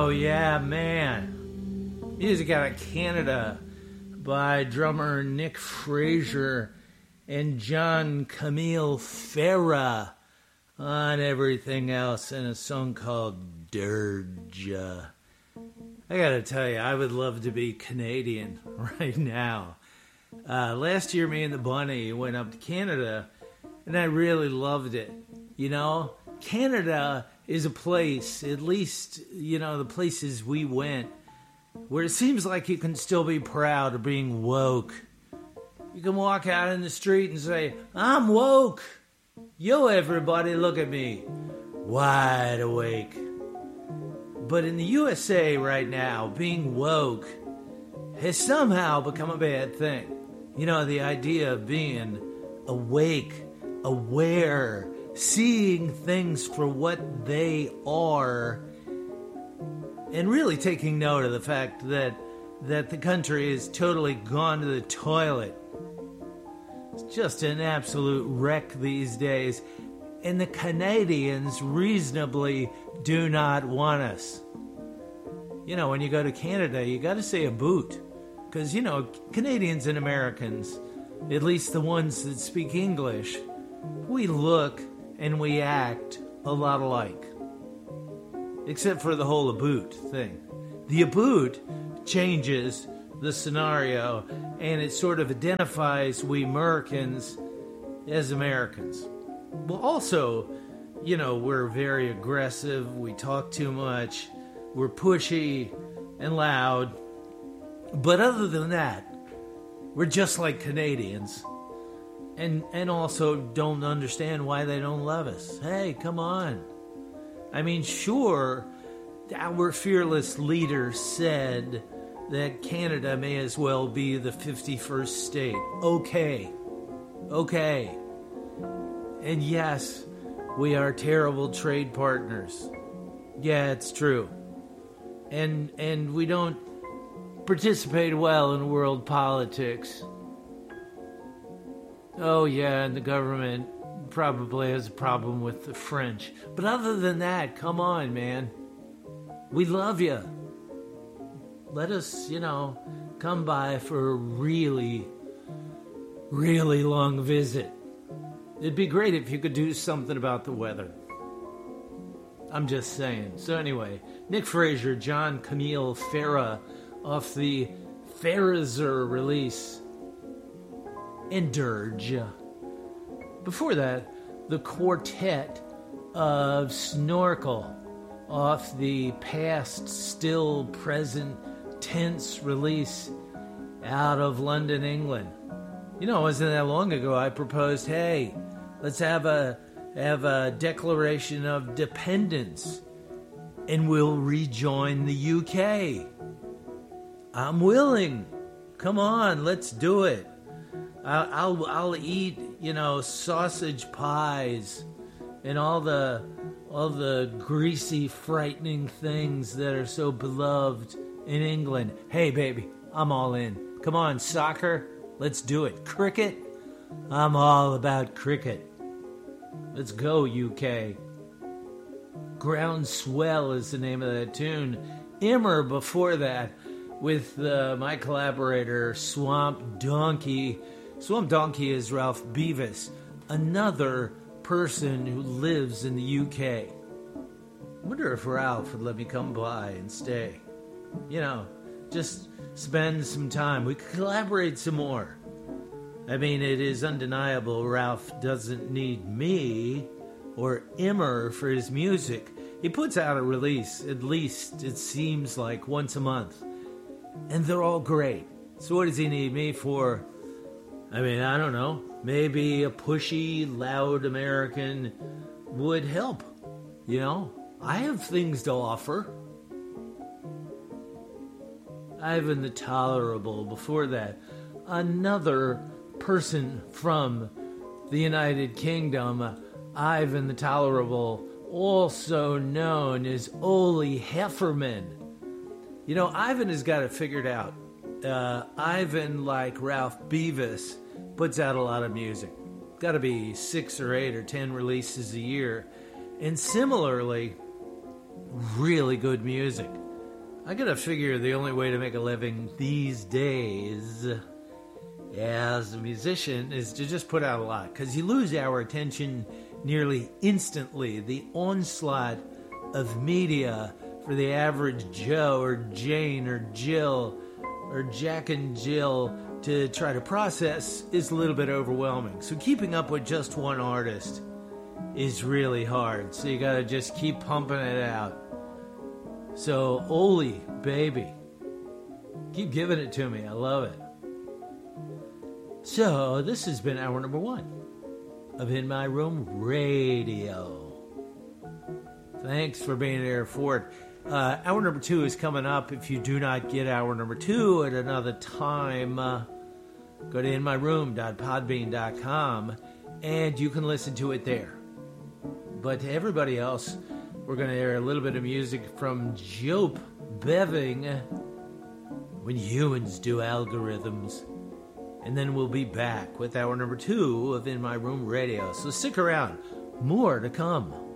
Oh, yeah, man. Music out of Canada by drummer Nick Fraser and John Camille Farah on everything else, and a song called Dirge. I gotta tell you, I would love to be Canadian right now. Last year, me and the bunny went up to Canada, and I really loved it. You know, Canada is a place, at least, you know, the places we went, where it seems like you can still be proud of being woke. You can walk out in the street and say, I'm woke. Yo, everybody, look at me. Wide awake. But in the USA right now, being woke has somehow become a bad thing. You know, the idea of being awake, aware, seeing things for what they are, and really taking note of the fact that the country is totally gone to the toilet. It's just an absolute wreck these days. And the Canadians reasonably do not want us. You know, when you go to Canada, you got to say a boot. Because, you know, Canadians and Americans, at least the ones that speak English, we look and we act a lot alike. Except for the whole aboot thing. The aboot changes the scenario, and it sort of identifies we Americans as Americans. Well, also, you know, we're very aggressive, we talk too much, we're pushy and loud. But other than that, we're just like Canadians. And also don't understand why they don't love us. Hey, come on. I mean, sure, our fearless leader said that Canada may as well be the 51st state. Okay. And yes, we are terrible trade partners. Yeah, it's true. And we don't participate well in world politics. Oh yeah, and the government probably has a problem with the French. But other than that, come on, man. We love you. Let us, you know, come by for a really, really long visit. It'd be great if you could do something about the weather. I'm just saying. So anyway, Nick Fraser, John Camille Farah off the Farahzer release, and Dirge. Before that, the quartet of Snorkel off the past, still present tense release out of London, England. You know, it wasn't that long ago I proposed, hey, let's have a declaration of dependence and we'll rejoin the UK. I'm willing. Come on, let's do it. I'll eat, you know, sausage pies and all the greasy, frightening things that are so beloved in England. Hey, baby, I'm all in. Come on, soccer, let's do it. Cricket, I'm all about cricket. Let's go, UK. Groundswell is the name of that tune. Immer before that with my collaborator, Swamp Donkey. Swamp Donkey is Ralph Beavis, another person who lives in the UK. I wonder if Ralph would let me come by and stay. You know, just spend some time. We could collaborate some more. I mean, it is undeniable Ralph doesn't need me or Immer for his music. He puts out a release, at least it seems like, once a month. And they're all great. So what does he need me for? I mean, I don't know. Maybe a pushy, loud American would help. You know, I have things to offer. Ivan the Tolerable before that. Another person from the United Kingdom, Ivan the Tolerable, also known as Ole Hefferman. You know, Ivan has got it figured out. Ivan, like Ralph Beavis, puts out a lot of music. Got to be 6 or 8 or 10 releases a year. And similarly, really good music. I gotta figure the only way to make a living these days as a musician is to just put out a lot, because you lose our attention nearly instantly. The onslaught of media for the average Joe or Jane or Jill or Jack and Jill to try to process is a little bit overwhelming. So keeping up with just one artist is really hard. So you gotta just keep pumping it out. So Oli, baby, keep giving it to me. I love it. So this has been hour number 1 of In My Room Radio. Thanks for being there for it. Hour number 2 is coming up. If you do not get hour number 2 at another time, go to inmyroom.podbean.com and you can listen to it there. But to everybody else, we're going to hear a little bit of music from Jope Beving, When Humans Do Algorithms. And then we'll be back with hour number 2 of In My Room Radio. So stick around. More to come.